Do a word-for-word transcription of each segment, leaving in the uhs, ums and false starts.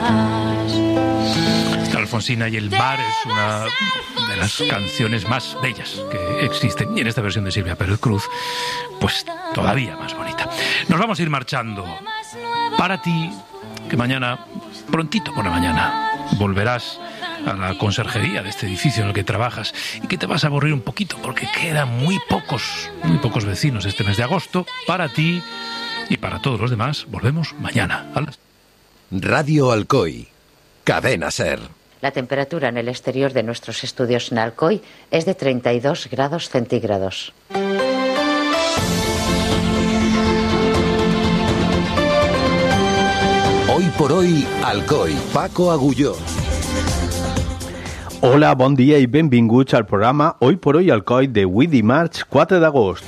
Esta Alfonsina y el bar es una de las canciones más bellas que existen, y en esta versión de Silvia Pérez Cruz, pues todavía más bonita. Nos vamos a ir marchando. Para ti, que mañana, prontito por la mañana, volverás a la conserjería de este edificio en el que trabajas y que te vas a aburrir un poquito porque quedan muy pocos, muy pocos vecinos este mes de agosto. Para ti y para todos los demás, volvemos mañana a las... Radio Alcoy, Cadena Ser. La temperatura en el exterior de nuestros estudios en Alcoy es de treinta y dos grados centígrados. Hoy por hoy, Alcoy, Paco Agulló. Hola, bon dia i benvinguts al programa Hoy por Hoy Alcoy d'avui dimarts quatre d'agost.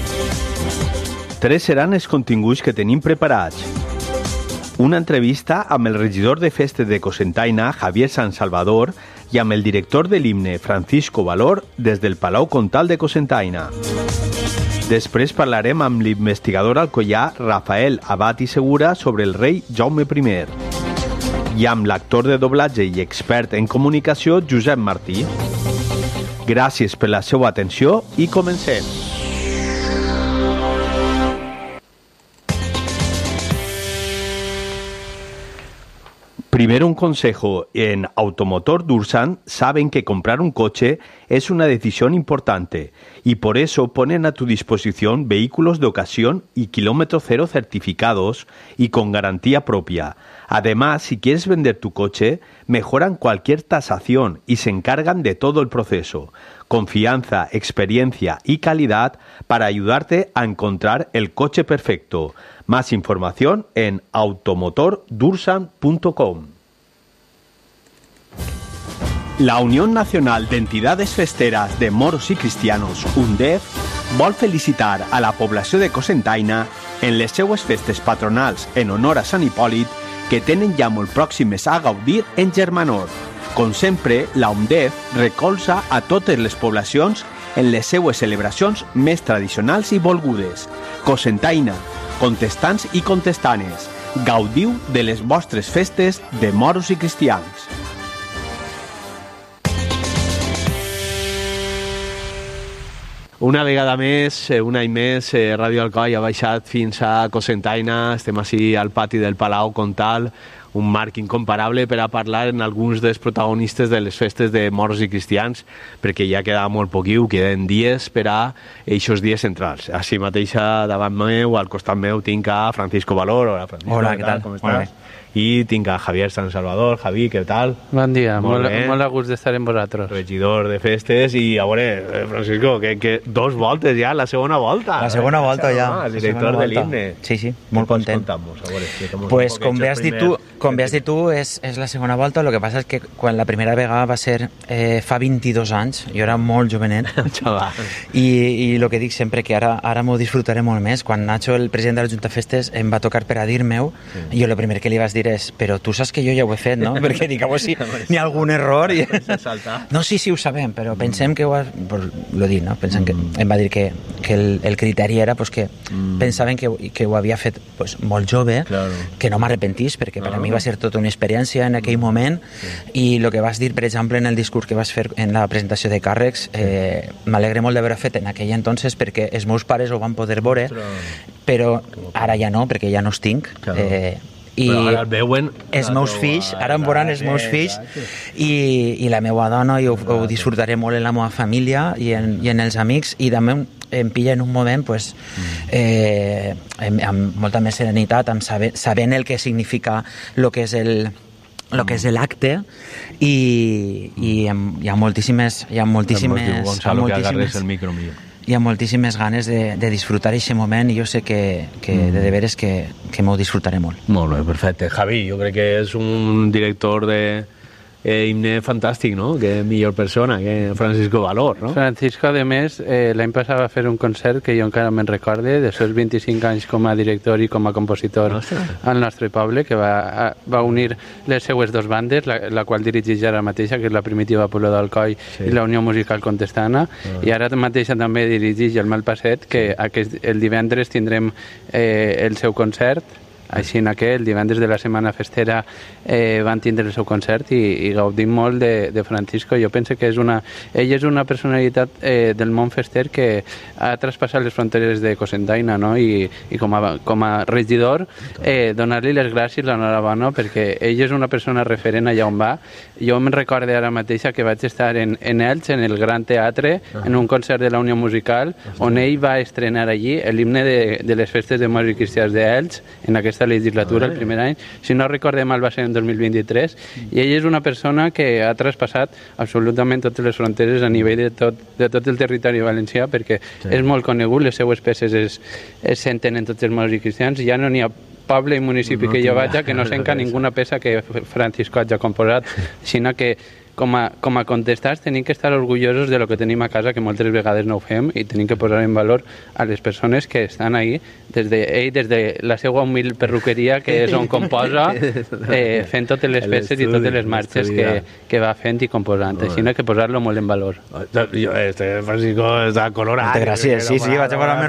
Tres seran els continguts que tenim preparats. Una entrevista amb el regidor de festes de Cocentaina, Javier San Salvador, i amb el director de l'himne, Francisco Valor, des del Palau Comtal de Cocentaina. Després parlarem amb l'investigador alcoià Rafael Abad i Segura sobre el rei Jaume primer. I amb l'actor de doblatge i expert en comunicació Josep Martí. Gràcies per la seva atenció i comencem. Primero un consejo. En Automotor Dursan saben que comprar un coche es una decisión importante y por eso ponen a tu disposición vehículos de ocasión y kilómetro cero certificados y con garantía propia. Además, si quieres vender tu coche, mejoran cualquier tasación y se encargan de todo el proceso. Confianza, experiencia y calidad para ayudarte a encontrar el coche perfecto. Más información en automotor dursan punto com. La Unión Nacional de Entidades Festeras de Moros y Cristianos, UNDEF, vol felicitar a la població de Cocentaina en les seues festes patronals en honor a Sant Hipòlit que tenen ja molt pròximes a gaudir en Germanor. Com sempre, la UNDEF recolza a totes les poblacions en les seues celebracions més tradicionals i volgudes. Cocentaina, contestants i contestanes, gaudiu de les vostres festes de moros i cristians. Una vegada més, un any més, Radio Alcoy ha baixat fins a Cocentaina. Estem així al pati del Palau Comtal, un marc incomparable per a parlar en alguns dels protagonistes de les festes de moros i cristians, perquè ja queda molt poquiu, queden dies per a eixos dies centrals. Així mateix davant meu, al costat meu, tinc a Francisco Valor. Hola, Francisco. Hola, què tal? Com estàs? I tinc a Javier San Salvador. Javi, què tal? Bon dia, molt, molt, molt a gust d'estar amb vosaltres. Regidor de festes i, a veure, Francisco, que, que dos voltes ja, la segona volta. La segona volta ja. Ah, el director de l'himne. Sí, sí, molt content. Contamos, a veure, pues com bé has dit tu, com bé has dit tu, és, és la segona volta. El que passa és que quan la primera vegada va ser eh, fa vint-i-dos anys, jo era molt jovenet, i, i el que dic sempre, que ara, ara m'ho disfrutaré molt més. Quan Nacho, el president de la Junta de Festes, em va tocar per a dir-me-ho, sí. Jo el primer que li vas dir és, però tu saps que jo ja ho he fet, no? Perquè dic, a veure si n'hi ha algun error. I... No, sí, sí, ho sabem, però pensem que ho has... Pues, lo dic, no? Pensem que... Em va dir que, que el, el criteri era pues, que mm. pensaven que, que ho havia fet pues, molt jove, claro. Que no m'arrepentís, perquè per a mi va ser tota una experiència en aquell moment, sí. I el que vas dir, per exemple, en el discurs que vas fer en la presentació de càrrecs, eh, m'alegre molt d'haver fet en aquell entonces, perquè els meus pares ho van poder veure, però ara ja no, perquè ja no els tinc. Claro. Eh, i ara el veuen els meus fills, ara em veuran els meus fills i, i la meva dona, i ho, ho disfrutaré molt en la meva família i en, i en els amics, i també em pilla en un moment pues, eh, amb, amb molta més serenitat, amb saber, sabent el que significa el que és el el que és l'acte, i, i hi ha moltíssimes hi ha moltíssimes, Gonzalo, que agarres el micro millor. Hi ha moltíssimes ganes de, de disfrutar aquest moment, i jo sé que, que mm. de deberes que, que m'ho disfrutaré molt. Molt bé, perfecte. Javi, jo crec que és un director de eh, himne fantàstic, no? Que millor persona que Francisco Valor, no? Francisco, a més, eh, l'any passat va fer un concert que jo encara me'n recorde, de seus vint-i-cinc anys com a director i com a compositor al nostre poble, que va, va unir les seues dues bandes, la, la qual dirigeix ara mateixa, que és la Primitiva Pueblo d'Alcoi, sí. I la Unió Musical Contestana, ah. I ara mateixa també dirigeix el Malpasset, que aquest, el divendres tindrem eh, el seu concert Així que el divendres de la Setmana Festera eh, van tindre el seu concert i, i gaudim molt de, de Francisco. Jo penso que és una, ell és una personalitat eh, del món fester que ha traspassat les fronteres de Cocentaina, no? I, i com, a, com a regidor eh, donar-li les gràcies, l'enhorabona, perquè ell és una persona referent allà on va. Jo me'n recordo ara mateixa que vaig estar en, en Elx, en el Gran Teatre, uh-huh. en un concert de la Unió Musical, uh-huh. on ell va estrenar allí l'himne de, de les festes de morts i cristians d'Elx, en aquesta legislatura, uh-huh. el primer any. Si no recordem mal, va ser en dos mil vint-i-tres, uh-huh. i ell és una persona que ha traspassat absolutament totes les fronteres a nivell de tot, de tot el territori valencià, perquè sí. és molt conegut, les seues peces es, es senten en tots els morts i cristians, ja no n'hi ha poble i municipi no que jo vaig que no sent ninguna peça que Francisco hagi composat, sinó que com a, com a contestats tenim que estar orgullosos de lo que tenim a casa, que moltes vegades no ho fem, i tenim que posar en valor a les persones que estan ahí, des de ell, des de la seva humil perruqueria, que és on composa, eh, fent totes les peces i totes les marxes que, que va fent i composant. Així que posar-lo molt en valor. Jo, este Francisco està colorat. Moltes gràcies, sí, sí, vaig a posar més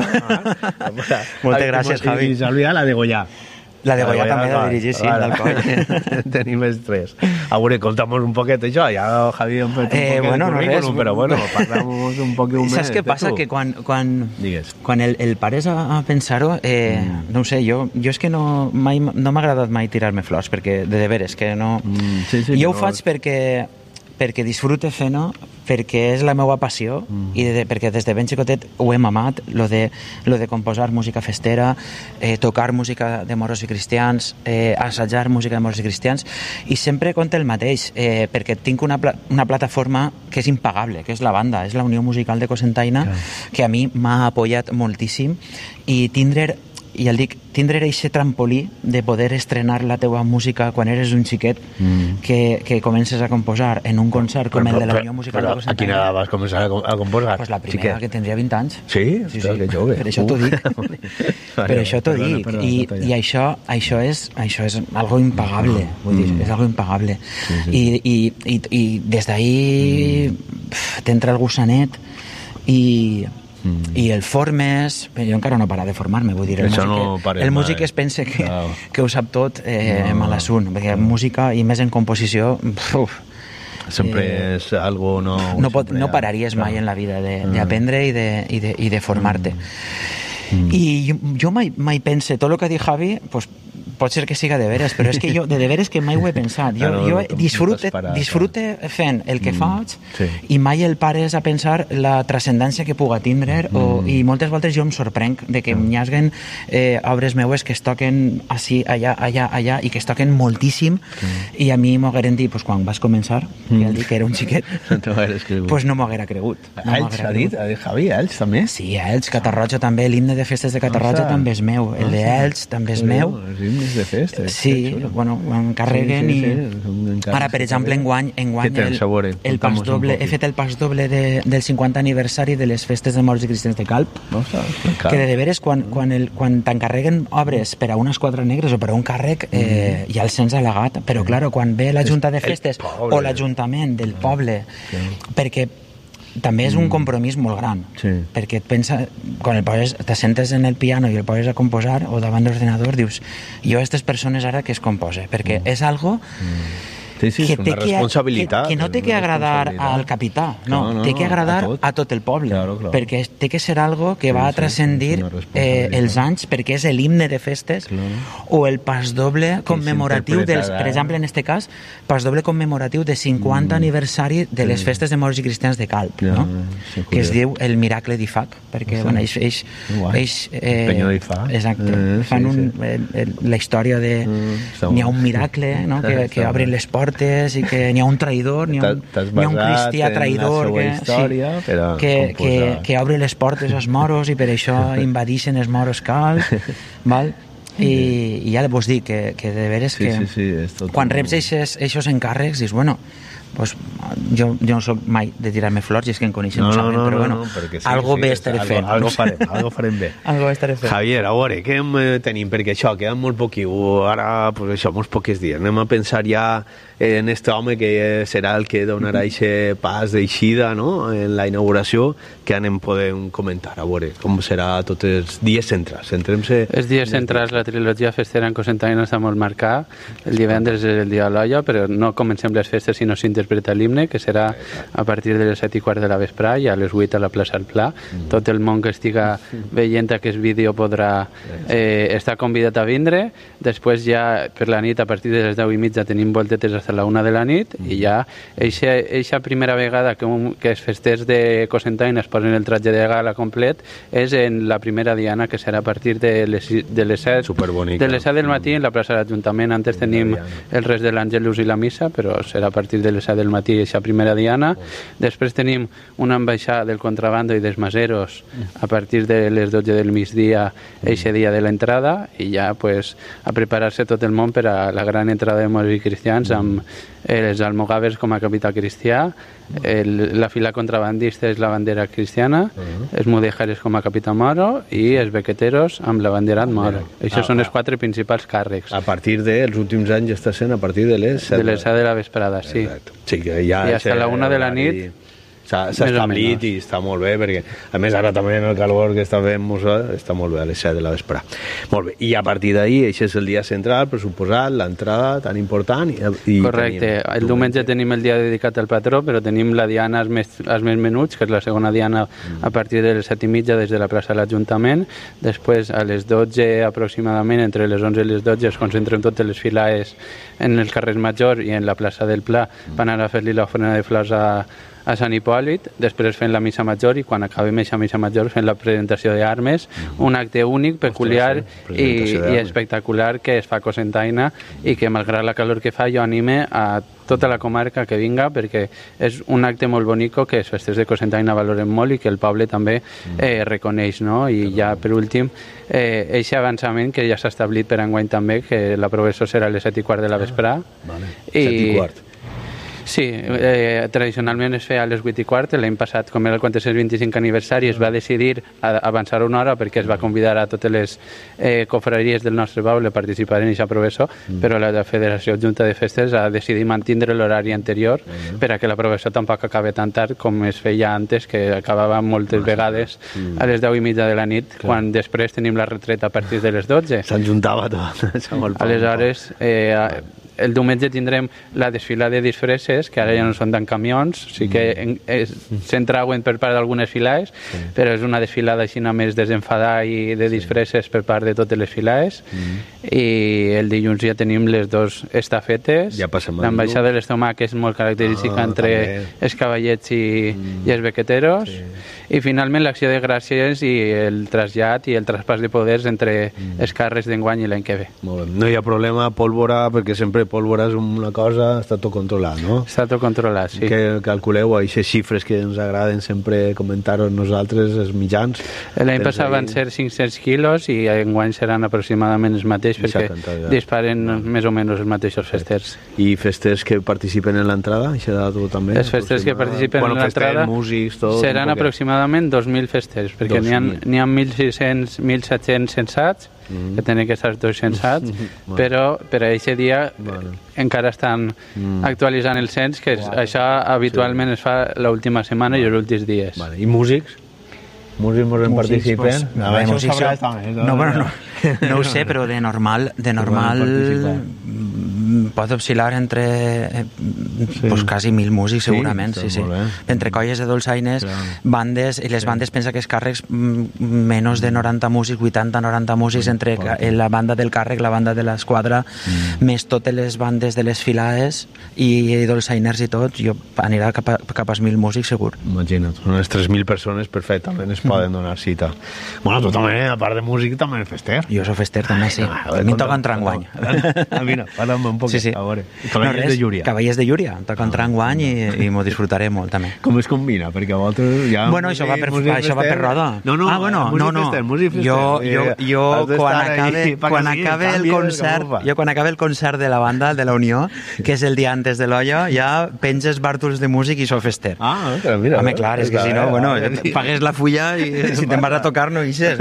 roig. Moltes gràcies, Javi. I s'oblida la de Goya. La de Goya també de dirigir, sí, d'Alcoi. Tenim més tres. A veure, contamos un poquet això, ja Javi ha fet un eh, poquet bueno, de currículum, no però bueno, parlamos un poc un Saps què passa? Que quan, quan, quan el, el pares a, a pensar-ho, eh, mm. no ho sé, jo, jo és que no, mai, no m'ha agradat mai tirar-me flors, perquè de deberes, que no... Mm, sí, sí, jo no. ho faig perquè... perquè disfrute fent-ho, perquè és la meva passió mm. i de, perquè des de ben xicotet ho he mamat, lo de, lo de composar música festera, eh, tocar música de moros i cristians, eh, assajar música de moros i cristians, i sempre conta el mateix, eh, perquè tinc una, pla una plataforma que és impagable, que és la banda, és la Unió Musical de Cocentaina, yeah. que a mi m'ha apoyat moltíssim, i tindre i el dic, tindre aquest trampolí de poder estrenar la teua música quan eres un xiquet mm. que, que comences a composar en un concert com però, el de la Unió Musical però, de Cocentaina. A quina edat vas començar a, a composar? Pues la primera, xiquet. Que tindria vint anys. Sí? Sí, sí. Que jove. Per això t'ho dic. Per això t'ho dic. Perdona, I, perdona, i això, això, és, això és algo impagable. Vull dir, mm. és algo impagable. Sí, sí. I, i, i, i des d'ahir mm. t'entra el gussanet i... Mm. i el formes, jo encara no para de formar-me, vull dir, el, músic, no el músic es pensa que, no. que ho sap tot eh, no. mal assunt, perquè no. música i més en composició uf, sempre eh, és algo no... No, pot, no pararies mai en la vida d'aprendre mm. i de, i de, i de formar-te. Mm. I jo, jo mai, mai pense, tot el que ha dit Javi, pues, pot ser que siga de veres, però és que jo de deberes que mai ho he pensat. Jo, claro, jo disfrute, disfrute fent el que mm, faig sí. i mai el pares a pensar la transcendència que puga tindre mm. o, i moltes voltes jo em sorprenc de que mm. n'hi haguen eh, obres meues que es toquen així, allà, allà, allà i que es toquen moltíssim mm. i a mi m'hagueren dit, pues, quan vas començar mm. ja dic que era un xiquet no pues no m'ho haguera cregut. No Elx ha dit, ha dit Javi, Elx també? Sí, Elx, Catarroja també, l'himne de festes de Catarroja també és meu, el de Elx també és meu. De festes. Sí, bueno, ho encarreguen sí, sí, sí. i... Ara, per exemple, enguany, enguany el, el pas doble, he fet el pas doble de, del cinquanta aniversari de les festes de morts i cristians de Calp, no, que de deberes, quan, quan, el, quan t'encarreguen obres per a unes quatre negres o per a un càrrec, eh, ja el sents al·legat, però, clar, quan ve la Junta de Festes o l'Ajuntament del poble, perquè també és un compromís molt gran, sí. perquè et pensa, quan el poses, te sentes en el piano i el poses a composar o davant l'ordenador, dius, jo a aquestes persones ara que es compose, perquè mm. és algo mm. Sí, sí, que, és una responsabilitat. Que, que no té que agradar al capità, no, no, no té que agradar a tot, a tot el poble, claro, claro. perquè té que ser algo que sí, va a transcendir sí, eh, els anys, perquè és l'himne de festes, claro. o el pas doble commemoratiu, dels, per exemple, en este cas, pas doble commemoratiu de cinquanta mm. aniversari de les sí. festes de morts i cristians de Calp, ja, no? Sí, que es diu el miracle d'Ifac, perquè sí. bueno, eix, eix, eix, eh, Penyó d'Ifac. Exacte, eh, fan sí, un, sí. Eh, la història de mm, n'hi ha un miracle, no? que, que obri les portes i que n'hi ha un traïdor, n'hi ha un, n'hi ha un cristià traïdor que, història, sí, que, que, que obre les portes als moros i per això invadixen els moros Calp, val? I, i ja vos dic que, que de veres sí, que sí, sí, és tot quan reps eixos encàrrecs dius, bueno, pues, jo, jo no soc mai de tirar-me flors i és que en coneixem, no, no, saben, no, però no, bueno, no, sí, algo sí, bé sí, estaré algo, fent. Algo farem, algo farem bé. Algo estaré fent. Javier, a veure, què em tenim? Perquè això, queden molt poquiu, ara, pues això, molts pocs dies. Anem a pensar ja en este home que serà el que donarà aquest pas d'eixida, no?, en la inauguració, que anem podem comentar, a veure, com serà tots els dies centrals. Centrem-se... Els dies centrals, la trilogia festera en Cocentaina està molt marcada. El divendres és el dia de l'olla, però no comencem les festes si no s'interpreta l'himne, que serà a partir de les set i quart de la vesprà i a les vuit a la plaça del Pla. Mm. Tot el món que estiga veient aquest vídeo podrà eh, estar convidat a vindre. Després ja per la nit, a partir de les deu i mitja, tenim voltetes fins a la una de la nit mm. i ja eixa, eixa primera vegada que, un, que els festers de Cocentaina es posen el tratge de gala complet és en la primera diana, que serà a partir de les, de les set de les set del matí en la plaça de l'Ajuntament. Antes tenim el res de l'Àngelus i la missa, però serà a partir de les set del matí eixa primera diana. Després tenim una ambaixada del contrabando i dels maseros a partir de les dotze del migdia eixe dia de l'entrada i ja pues, a preparar-se tot el món per a la gran entrada de músics cristians amb els almogàvers com a capital cristià, el, la fila contrabandista és la bandera cristiana, uh-huh. els mudèjares com a capità moro i els bequeteros amb la bandera moro. Això ah, són els quatre principals càrrecs. A partir dels últims anys està sent a partir de les set de les set de la vesprada, sí. Exacte. Sí, que ja I fins a la una de la nit s'ha establit i està molt bé, perquè a més ara també en el calor que està fent està molt bé a les set de la vesprà. Molt bé, i a partir d'ahir, això és el dia central, per suposat, l'entrada tan important. I, i correcte, el diumenge tenim el dia dedicat al patró, però tenim la diana als més, als més menuts, que és la segona diana mm. a partir de les set i mitja des de la plaça de l'Ajuntament. Després a les dotze aproximadament, entre les onze i les dotze, es concentren totes les filaes en el carrer Major i en la plaça del Pla mm. per anar a fer-li l'ofrena de flors a a Sant Hipòlit, després fent la missa major i quan acabem aquesta missa major fent la presentació d'armes, mm-hmm. un acte únic, peculiar Ostres, sí. i, i espectacular que es fa a Cocentaina i que malgrat la calor que fa jo anime a tota la comarca que vinga perquè és un acte molt bonico que els festers de Cocentaina valoren molt i que el poble també eh, reconeix, no? I ja per últim eh, eixe avançament que ja s'ha establit per enguany també, que la professor serà a les set i quart de la vesprà. Ah, vale. I... set i quart. Sí, eh, tradicionalment es feia a les vuit i quart. L'any passat, com era el quatre-cents vint-i-cinc aniversari, es va decidir avançar una hora perquè es va convidar a totes les eh, cofreries del nostre poble a participar en aquesta professó, mm. però la Federació Junta de Festes ha decidit mantindre l'horari anterior mm. per a que la professó tampoc acabi tan tard com es feia antes, que acabava moltes vegades mm. a les deu i mitja de la nit, Clar. quan després tenim la retreta a partir de les dotze. S'enjuntava tot. Aleshores, eh, el diumenge tindrem la desfilada de disfresses, que ara ja no són tan camions, sí que s'entrauen per part d'algunes filaes, sí. però és una desfilada així més desenfadada i de disfresses per part de totes les filaes. Mm. I el dilluns ja tenim les dues estafetes. Ja l'ambaixada de l'estómac, que és molt característica ah, entre també. els cavallets i, mm. i els bequeteros. Sí. I finalment l'acció de gràcies i el trasllat i el traspàs de poders entre mm. els càrrecs d'enguany i l'any que ve. Molt bé. No hi ha problema, pólvora, perquè sempre pólvora és una cosa, està tot controlat, no? Està tot controlat, sí. Que calculeu aquestes xifres que ens agraden sempre comentar-ho nosaltres, els mitjans. L'any passat van ser cinc-cents quilos i enguany seran aproximadament els mateixos perquè setanta, ja. disparen no. més o menys els mateixos festers. I festers que participen en l'entrada? Això tot també? Els festers que participen bueno, en l'entrada músics, tot, seran aproximadament dos mil festers, perquè n'hi ha, n'hi ha mil sis-cents mil set-cents censats, mm. que tenen que estar tots censats, mm. però per a aquest dia bueno. encara estan mm. actualitzant el cens, que és, wow. això habitualment sí. es fa l'última setmana wow. i els últims dies. Vale. I músics? Músics molt en participen? Pues, no, músics, jo... també, no, bueno, no, no ho sé, però de normal, de normal pot oscil·lar entre eh, sí. pues, quasi mil músics segurament, sí, sí, sí. entre colles de dolçaines, claro. bandes, i les sí. bandes pensa que els càrrecs menys de noranta músics, vuitanta noranta músics entre sí. la banda del càrrec, la banda de l'esquadra, mm. més totes les bandes de les filades i, i dolçainers i tot, jo anirà cap, a, cap als mil músics segur. Imagina't, unes tres mil persones perfectament es poden donar cita. Bueno, tu també, a part de músic, també eres fester. Jo soc fester també, sí. A mi em toca entrar en guany. Ah, mira, para'm un poquet. Sí, sí. A veure, Cavallers no, de Llúria. Cavallers de Llúria, toca entrar en guany i, i m'ho disfrutaré molt, també. Com es combina? Perquè a vosaltres ja... Bueno, això va per, això va per roda. No, no, ah, bueno, no, no. Jo, jo, jo quan acabe, quan acabe el concert, jo quan acabe el concert de la banda de la Unió, que és el dia antes de l'Olla, ja penges bàrtols de músic i sóc fester. Ah, però mira. Home, clar, és que si no, bueno, pagues la fulla i si te'n vas a tocar no ixes.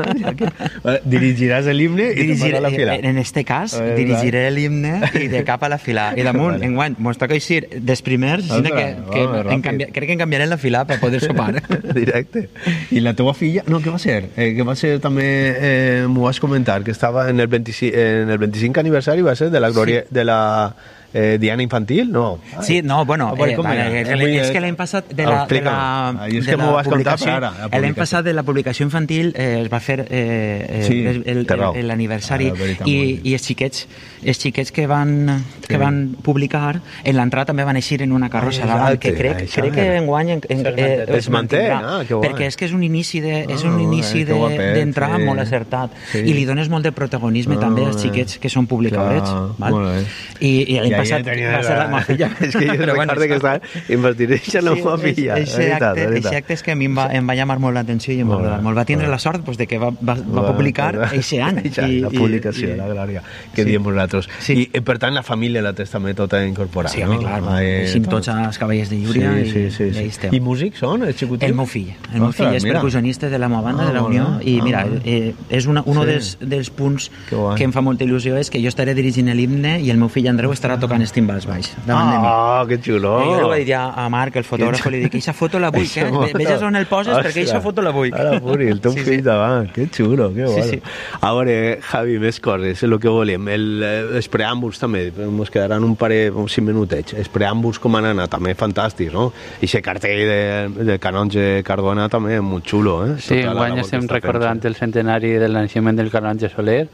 Dirigiràs l'himne i te'n vas a la fila. En este cas, dirigiré l'himne i de cap a la fila. I damunt, enguany, mos toca eixir dels primers, crec que en canviarem la fila per poder sopar. Directe. I la teua filla, no, què va ser? Eh, que va ser també, eh, m'ho vas comentar, que estava en el vint-i-cinc, en el vint-i-cinc aniversari, va ser de la glòria, sí. de la eh, Diana Infantil, no? Ai. Sí, no, bueno, eh, vale, eh, és que l'any passat de la, de la, Ai, és de que la publicació, ara, la l'any passat de la publicació infantil eh, es va fer eh, sí, l'aniversari ah, i, i els xiquets els xiquets que van, que sí. van publicar en l'entrada també van eixir en una carrossa ah, davant, que crec, ah, crec que enguany en, en, eh, es manté, ah, perquè és que és un inici de, és un inici de, d'entrar sí. molt acertat sí. i li dones molt de protagonisme ah, també als xiquets que són publicadors val? I, i l'any passat va ser la meva filla. És que jo recordo que estava invertiré-se en la meva filla. Aquest acte és que a mi em va, em va llamar molt l'atenció i em va agradar molt. Va tindre la sort pues, de que va, va, va publicar aquest any. La publicació, la glòria, que diem vosaltres. I per tant la família la tens també tota incorporada. Sí, home, clar. Així tots els Cavallers de Llúria i estem. I músics són, els xicotins? El meu fill. El meu fill és percussionista de la meva banda, de la Unió, i mira, és un dels punts que em fa molta il·lusió és que jo estaré dirigint l'himne i el meu fill Andreu estarà tocant els timbals baix, davant de mi. Ah, que xulo! Jo li vaig dir a Marc, el fotògraf, li dic, eixa foto la vull, eh? Veges on el poses perquè eixa foto la vull. Ara, Puri, el teu sí, fill sí. davant, que xulo, que guai. Sí, sí. A veure, Javi, més coses, és el que volem. El, els preàmbuls també, ens quedaran un parell, uns cinc minutets. Els preàmbuls com han anat, també fantàstics, no? I aquest cartell de, de Canonge Cardona també molt xulo, eh? Sí, enguany estem recordant el centenari del naixement del Canonge Soler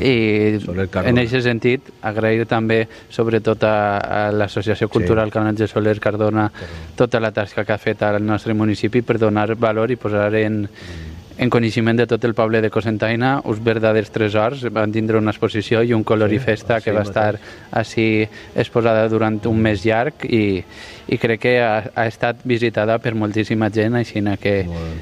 i en aquest sentit agrair també sobretot a a l'Associació Cultural sí. Canonge Soler Cardona tota la tasca que ha fet al nostre municipi per donar valor i posar en, en coneixement de tot el poble de Cocentaina uns verdaders tresors. Van tindre una exposició i un colorifesta sí, que va estar així exposada durant un mes llarg i, i crec que ha, ha estat visitada per moltíssima gent, així que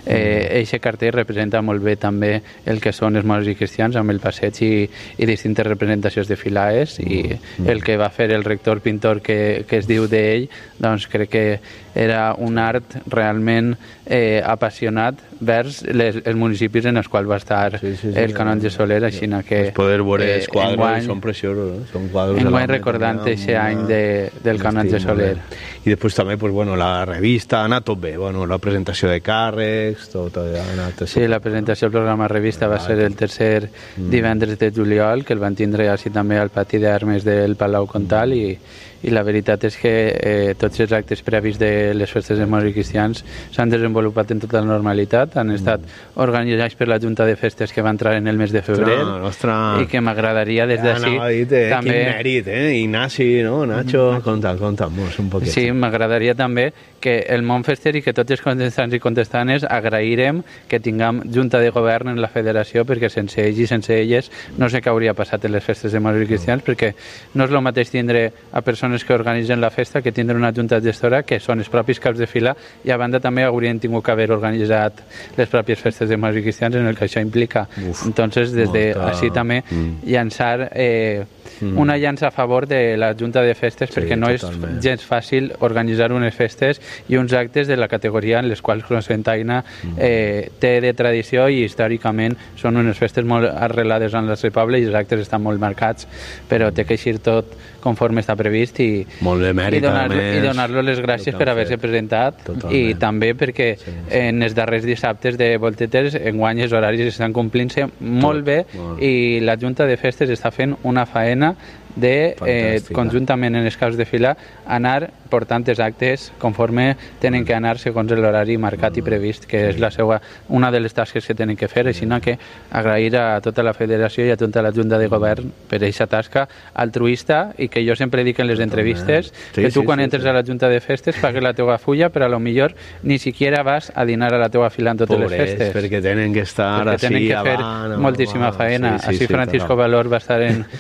eh, eixe cartell representa molt bé també el que són els morts i cristians amb el passeig i, i distintes representacions de filaes i el que va fer el rector pintor que, que es diu d'ell, doncs crec que era un art realment eh, apassionat vers les, els municipis en els quals va estar sí, sí, sí, el Canonge Soler, així que... Es poder veure els quadres, enguany, són preciosos, eh? Són quadres... Enguany recordant aquest any de, del Canonge Soler. I després també, pues, bueno, la revista, ha anat tot bé, bueno, la presentació de càrrecs, tot, tot ha anat... Sí, la presentació del programa revista va ser el tercer divendres de juliol, que el van tindre així també al pati d'armes del Palau Comtal i i la veritat és que eh, tots els actes previs de les festes de morts i cristians s'han desenvolupat en tota la normalitat, han estat organitzats per la Junta de Festes que va entrar en el mes de febrer Ostres, i que m'agradaria des d'ací ja, eh, també... Quin mèrit, eh? Ignasi, no? Nacho, mm-hmm. conta, conta, un poquet. Sí, m'agradaria també que el món fester i que tots els contestants i contestanes agrairem que tinguem Junta de Govern en la federació perquè sense ells i sense elles no sé què hauria passat en les festes de morts i cristians perquè no és el mateix tindre a persones que organitzen la festa que tindre una junta gestora que són els propis caps de fila i a banda també haurien tingut que haver organitzat les pròpies festes de morts i cristians en el que això implica. Uf, entonces des de molta... així també mm. llançar eh, mm. una llança a favor de la junta de festes sí, perquè no totalment. És gens fàcil organitzar unes festes i uns actes de la categoria en les quals Cocentaina eh, té de tradició i històricament són unes festes molt arrelades en el nostre poble i els actes estan molt marcats però té que eixir tot conforme està previst i, molt de mèrit, i donar-lo donar les gràcies per haver-se presentat totalment. I també perquè sí, sí. en els darrers dissabtes de Voltetes enguany els horaris estan complint-se molt bé molt. I la Junta de Festes està fent una faena de, eh, conjuntament en els caps de fila, anar portant els actes conforme tenen que anar segons l'horari marcat i previst, que és la seva, una de les tasques que tenen que fer, així que agrair a tota la federació i a tota la Junta de Govern per aquesta tasca altruista i que jo sempre dic en les entrevistes sí, que tu quan sí, entres sí. a la Junta de Festes pagues la teua fulla, però a lo millor ni siquiera vas a dinar a la teua fila en totes Pobres, les festes. perquè tenen que estar perquè tenen que fer avant, moltíssima avant, faena. Sí, sí, així sí, Francisco sí, Valor va estar en, en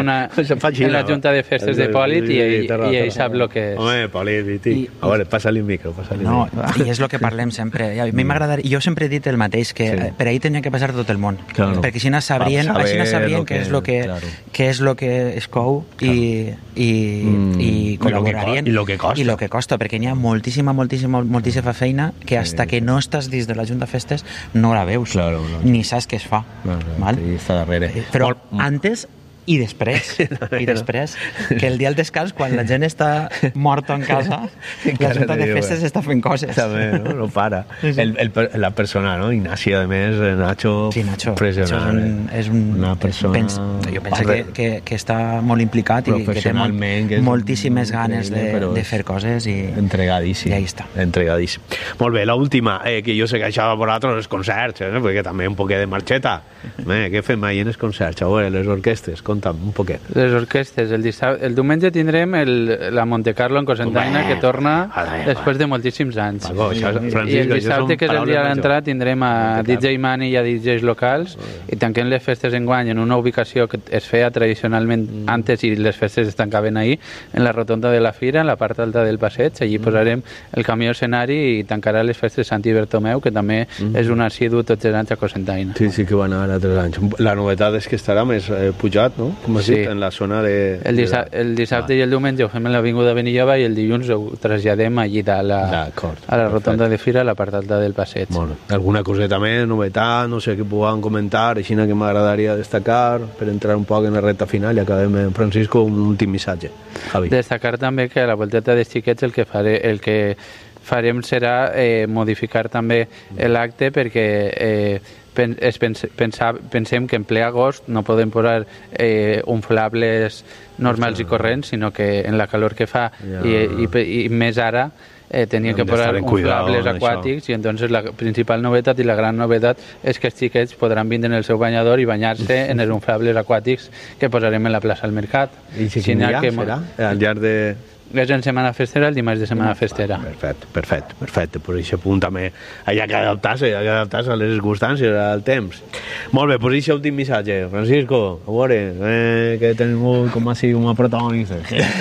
una, en la Junta de Festes de Pòlit i, i, i ell sap el que és. Home, Pòlit, i, a veure, passa-li el micro, passa-li no, el micro. I és el que parlem sempre. A mi m'agradaria, jo sempre he dit el mateix, que sí. per ahir tenia que passar tot el món, claro. perquè així no sabrien, així no sabrien què és el que, claro. què és lo que es cou claro. i, i, mm. i col·laborarien. I el que costa. I el que costa, perquè n'hi ha moltíssima, moltíssima, moltíssima feina que hasta que no estàs dins de la Junta de Festes no la veus, claro, no. ni saps què es fa. No, no, val? I està darrere. Però antes i després, i després que el dia del descans, quan la gent està morta en casa, la Junta de Festes està fent coses. També, no? No para. Sí, sí. El, el, la persona, no? Ignacio, a més, Nacho, sí, Nacho impressionant. És, un, és un, una persona... Pens, jo penso que, que, que està molt implicat i que té molt, que moltíssimes ganes de, de fer coses i... Entregadíssim. I ahí està. Entregadíssim. Molt bé, l'última, eh, que jo sé que això per altres els concerts, eh, perquè també un poquet de marxeta. Eh, què fem ahir en els concerts? A veure, les orquestes, conta'm un poquet. Les orquestes, el, el diumenge tindrem el, la Monte Carlo en Cocentaina, que torna Adai, després de moltíssims anys. Paco, això, Francisco, I el dissabte, que és el dia de l'entrada, tindrem a D J Mani i a D Js locals i tanquem les festes enguany en una ubicació que es feia tradicionalment mm. antes i les festes es tancaven ahir, en la rotonda de la Fira, en la part alta del passeig. Allí mm. posarem el camió escenari i tancarà les festes Sant Bertomeu, que també mm. és un assidu tots els anys a Cocentaina. Sí, sí que van anar altres anys. La novetat és que estarà més eh, pujat, no? Com has sí. dit, en la zona de... El, dissa de la... el dissabte ah. i el diumenge ho fem en l'Avinguda Benillova i el dilluns ho traslladem allí a la, a la rotonda de Fira, a la part alta del passeig. Bueno, alguna coseta més, novetat, no sé, que puguem comentar, així que m'agradaria destacar per entrar un poc en la recta final i acabem en Francisco un últim missatge. Javi. Destacar també que a la volteta dels xiquets el que faré, el que farem serà eh, modificar també l'acte perquè eh, pen, es pens, pensar, pensem que en ple agost no podem posar eh, inflables normals i corrents, sinó que en la calor que fa ja. i, i, i més ara eh, tenia que posar inflables aquàtics i entonces la principal novetat i la gran novetat és que els xiquets podran vindre en el seu banyador i banyar-se en els inflables aquàtics que posarem en la plaça al Mercat. I si quin dia serà? Al llarg de... És en Setmana Festera, el dimarts de Setmana Festera. Perfecte, perfecte, perfecte. Per això punt també hi ha que adaptar-se, hi ha que adaptar-se a les circumstàncies, al temps. Molt bé, per això últim missatge. Francisco, a veure, eh, que tenim com a sigui com a protagonista.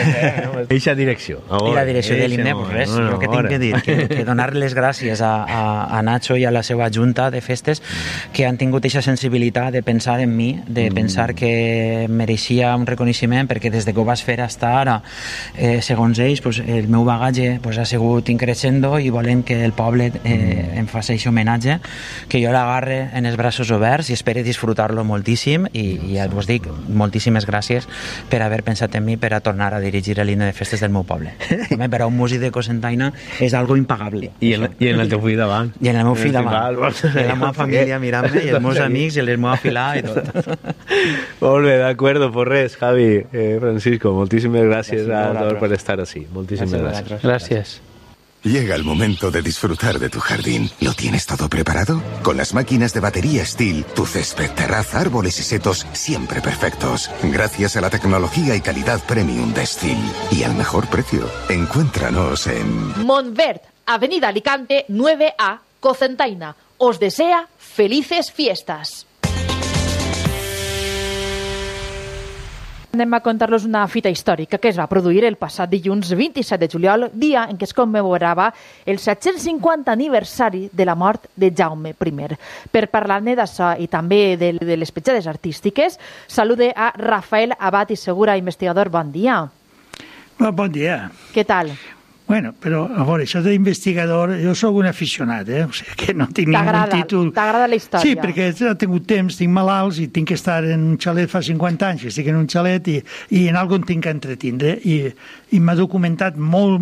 Eixa direcció. I la direcció de l'himne, pues res, no, no, jo que tinc que dir, que, que donar les gràcies a, a, a Nacho i a la seva junta de festes que han tingut eixa sensibilitat de pensar en mi, de mm. pensar que mereixia un reconeixement, perquè des de que ho vas fer fins ara, eh, segons ells, pues, el meu bagatge pues, ha sigut increixendo i volen que el poble eh, em faci aquest homenatge, que jo l'agarre en els braços oberts i espero disfrutar-lo moltíssim i, i ja us dic moltíssimes gràcies per haver pensat en mi per a tornar a dirigir l'himne de festes del meu poble. Home, per a un músic de Cocentaina és algo impagable. I en, i en el teu fill davant. I en el meu fill davant. I la meva família mirant-me i els meus amics i els meus afilats i tot. Molt bé, d'acord, pues res, Javi, eh, Francisco, moltíssimes gràcies, gràcies a tots per estar así. Muchísimas gracias. Gracias. Llega el momento de disfrutar de tu jardín. ¿Lo tienes todo preparado? Con las máquinas de batería Steel, tu césped, terraza, árboles y setos siempre perfectos. Gracias a la tecnología y calidad premium de Steel. Y al mejor precio. Encuéntranos en... Montvert, Avenida Alicante nueve A, Cocentaina. Os desea felices fiestas. Anem a contar-los una fita històrica que es va produir el passat dilluns vint-i-set de juliol, dia en què es commemorava el set-cents cinquanta aniversari de la mort de Jaume I. Per parlar-ne d'això i també de, de les petjades artístiques, salude a Rafael Abad i Segura, investigador. Bon dia. Bon dia. Què tal? Bueno, però, a veure, això d'investigador, jo sóc un aficionat, eh? O sigui, que no tinc ningú títol. T'agrada la història? Sí, perquè he tingut temps, tinc malalts i tinc que estar en un xalet fa cinquanta anys, que estic en un xalet i, i en algun tinc que entretindre i, i m'ha documentat molt,